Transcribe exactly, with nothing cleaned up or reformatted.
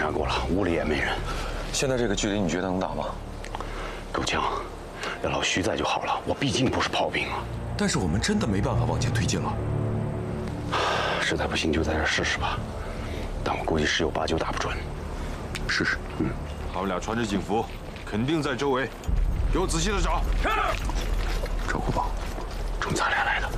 查过了，屋里也没人。 现在这个距离，你觉得能打吗？ 够呛，要老徐在就好了。我毕竟不是炮兵啊。 但是我们真的没办法往前推进了。 实在不行就在这试试吧，但我估计十有八九打不准。试试。嗯。 他们俩穿着警服，肯定在周围，给我仔细的找。 周国宝，冲咱俩来的。